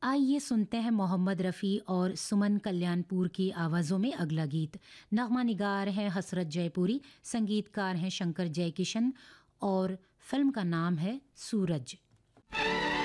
आइए सुनते हैं मोहम्मद रफ़ी और सुमन कल्याणपुर की आवाज़ों में अगला गीत। नगमा निगार हैं हसरत जयपुरी, संगीतकार हैं शंकर जयकिशन और फिल्म का नाम है सूरज।